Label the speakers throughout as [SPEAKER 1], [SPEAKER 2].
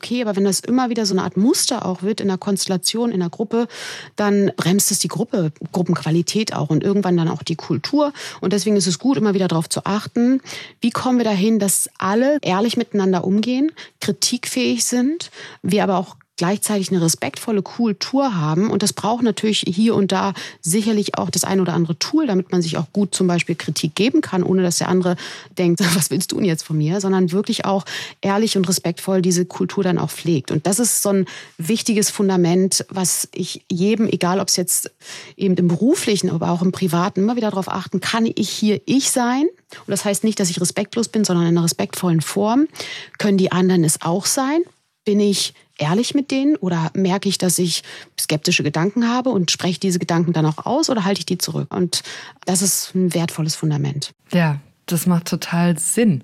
[SPEAKER 1] okay, aber wenn das immer wieder so eine Art Muster auch wird in der Konstellation, in der Gruppe, dann bremst es die Gruppenqualität auch und irgendwann dann auch die Kultur. Und deswegen ist es gut, immer wieder darauf zu achten, wie kommen wir dahin, dass alle ehrlich miteinander umgehen, kritikfähig sind, wir aber auch gleichzeitig eine respektvolle Kultur haben. Und das braucht natürlich hier und da sicherlich auch das ein oder andere Tool, damit man sich auch gut zum Beispiel Kritik geben kann, ohne dass der andere denkt, was willst du denn jetzt von mir? Sondern wirklich auch ehrlich und respektvoll diese Kultur dann auch pflegt. Und das ist so ein wichtiges Fundament, was ich jedem, egal ob es jetzt eben im Beruflichen, aber auch im Privaten, immer wieder darauf achten, kann ich hier ich sein? Und das heißt nicht, dass ich respektlos bin, sondern in einer respektvollen Form. Können die anderen es auch sein? Bin ich ehrlich mit denen oder merke ich, dass ich skeptische Gedanken habe und spreche diese Gedanken dann auch aus oder halte ich die zurück? Und das ist ein wertvolles Fundament.
[SPEAKER 2] Ja, das macht total Sinn.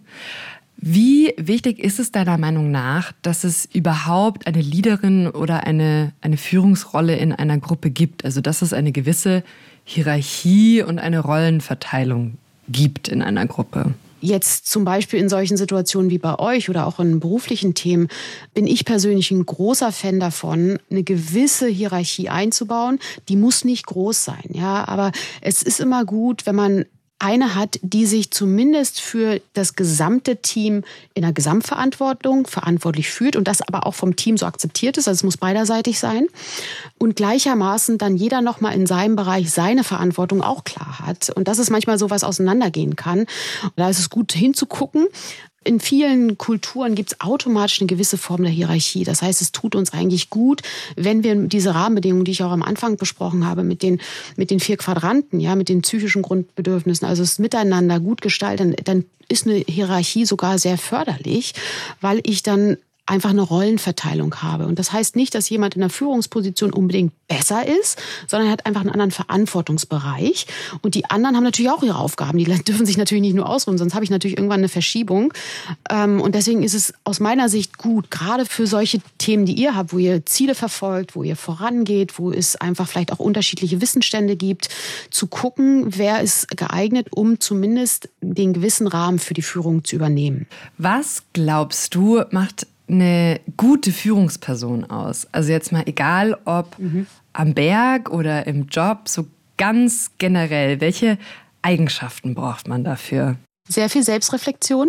[SPEAKER 2] Wie wichtig ist es deiner Meinung nach, dass es überhaupt eine Leaderin oder eine Führungsrolle in einer Gruppe gibt? Also dass es eine gewisse Hierarchie und eine Rollenverteilung gibt in einer Gruppe?
[SPEAKER 1] Jetzt zum Beispiel in solchen Situationen wie bei euch oder auch in beruflichen Themen bin ich persönlich ein großer Fan davon, eine gewisse Hierarchie einzubauen. Die muss nicht groß sein, ja, aber es ist immer gut, wenn man eine hat, die sich zumindest für das gesamte Team in der Gesamtverantwortung verantwortlich fühlt und das aber auch vom Team so akzeptiert ist. Also es muss beiderseitig sein. Und gleichermaßen dann jeder nochmal in seinem Bereich seine Verantwortung auch klar hat. Und das ist manchmal so, was auseinandergehen kann. Und da ist es gut hinzugucken. In vielen Kulturen gibt es automatisch eine gewisse Form der Hierarchie. Das heißt, es tut uns eigentlich gut, wenn wir diese Rahmenbedingungen, die ich auch am Anfang besprochen habe, mit den 4 Quadranten, ja, mit den psychischen Grundbedürfnissen, also das Miteinander gut gestalten, dann ist eine Hierarchie sogar sehr förderlich, weil ich dann einfach eine Rollenverteilung habe. Und das heißt nicht, dass jemand in der Führungsposition unbedingt besser ist, sondern er hat einfach einen anderen Verantwortungsbereich. Und die anderen haben natürlich auch ihre Aufgaben. Die dürfen sich natürlich nicht nur ausruhen, sonst habe ich natürlich irgendwann eine Verschiebung. Und deswegen ist es aus meiner Sicht gut, gerade für solche Themen, die ihr habt, wo ihr Ziele verfolgt, wo ihr vorangeht, wo es einfach vielleicht auch unterschiedliche Wissensstände gibt, zu gucken, wer ist geeignet, um zumindest den gewissen Rahmen für die Führung zu übernehmen.
[SPEAKER 2] Was glaubst du, macht eine gute Führungsperson aus? Also jetzt mal egal, ob am Berg oder im Job, so ganz generell, welche Eigenschaften braucht man dafür?
[SPEAKER 1] Sehr viel Selbstreflexion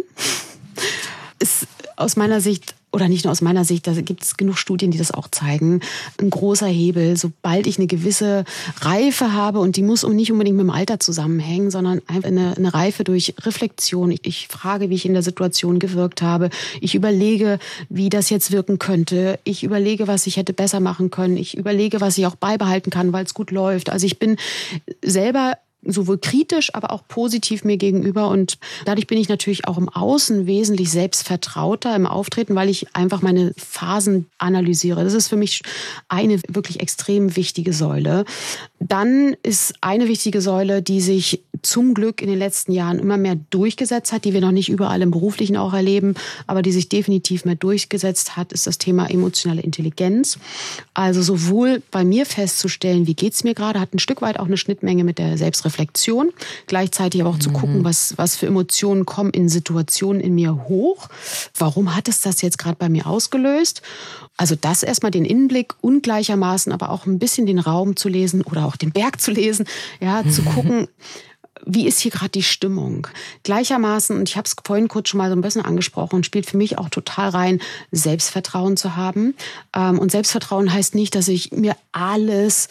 [SPEAKER 1] ist aus meiner Sicht, oder nicht nur aus meiner Sicht, da gibt es genug Studien, die das auch zeigen, ein großer Hebel. Sobald ich eine gewisse Reife habe, und die muss nicht unbedingt mit dem Alter zusammenhängen, sondern einfach eine Reife durch Reflexion. Ich frage, wie ich in der Situation gewirkt habe. Ich überlege, wie das jetzt wirken könnte. Ich überlege, was ich hätte besser machen können. Ich überlege, was ich auch beibehalten kann, weil es gut läuft. Also ich bin selber sowohl kritisch, aber auch positiv mir gegenüber. Und dadurch bin ich natürlich auch im Außen wesentlich selbstvertrauter im Auftreten, weil ich einfach meine Phasen analysiere. Das ist für mich eine wirklich extrem wichtige Säule. Dann ist eine wichtige Säule, die sich zum Glück in den letzten Jahren immer mehr durchgesetzt hat, die wir noch nicht überall im Beruflichen auch erleben, aber die sich definitiv mehr durchgesetzt hat, ist das Thema emotionale Intelligenz. Also sowohl bei mir festzustellen, wie geht's mir gerade, hat ein Stück weit auch eine Schnittmenge mit der Selbstreflexion, gleichzeitig aber auch zu gucken, was für Emotionen kommen in Situationen in mir hoch. Warum hat es das jetzt gerade bei mir ausgelöst? Also das erstmal den Innenblick und gleichermaßen aber auch ein bisschen den Raum zu lesen oder auch den Berg zu lesen, ja, zu gucken, wie ist hier gerade die Stimmung? Gleichermaßen, und ich habe es vorhin kurz schon mal so ein bisschen angesprochen, spielt für mich auch total rein, Selbstvertrauen zu haben. Und Selbstvertrauen heißt nicht, dass ich mir alles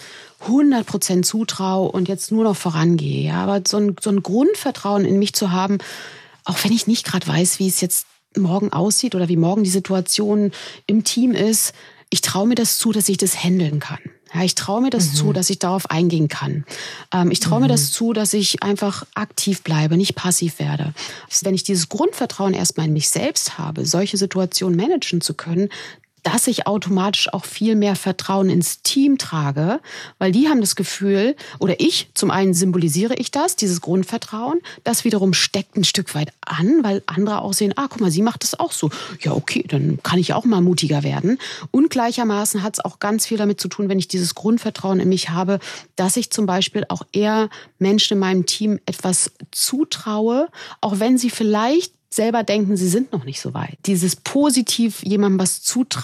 [SPEAKER 1] 100% zutraue und jetzt nur noch vorangehe. Ja? Aber so ein Grundvertrauen in mich zu haben, auch wenn ich nicht gerade weiß, wie es jetzt morgen aussieht oder wie morgen die Situation im Team ist, ich traue mir das zu, dass ich das handeln kann. Ja, ich traue mir das zu, dass ich darauf eingehen kann. Ich traue mir das zu, dass ich einfach aktiv bleibe, nicht passiv werde. Wenn ich dieses Grundvertrauen erstmal in mich selbst habe, solche Situationen managen zu können, dass ich automatisch auch viel mehr Vertrauen ins Team trage, weil die haben das Gefühl, oder ich, zum einen symbolisiere ich das, dieses Grundvertrauen, das wiederum steckt ein Stück weit an, weil andere auch sehen, guck mal, sie macht das auch so. Ja, okay, dann kann ich auch mal mutiger werden. Und gleichermaßen hat es auch ganz viel damit zu tun, wenn ich dieses Grundvertrauen in mich habe, dass ich zum Beispiel auch eher Menschen in meinem Team etwas zutraue, auch wenn sie vielleicht selber denken, sie sind noch nicht so weit. Dieses positiv jemandem was zutrauen,